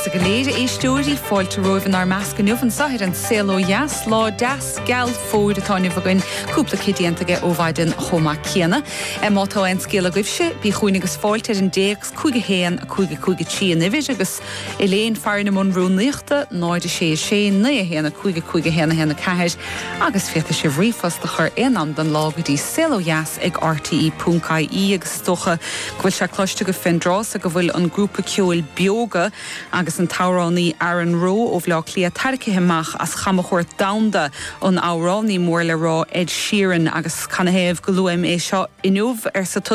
agus a goléide éistúirí fáilte roimh ar measca nuamh sahir an célo jas lá das geall fóid atáineh agan cúpla cídiantaige ó bhaidin chomá céanna. Mátá ein scéla goibse, bí chuoine agus fáilte an déag cúige héan a cúige tían nivís agus Elaine fearna mún rúnlíochta, náide sé na héanna cúige héanna héanna cair agus fiata sé bhrífas de chur inam den lágadí célo jas ag RTE.caí agus stocha gohfuil se cloiste go findrás a go bhfuil an grúpa ceol bioga agus an táránní Aaron Rowe ó bhleá clia tarcitheach as chamachúir damda an áránní mór le rá Ed Sheeran agus canahéamh go luim é seo inniuh ar sa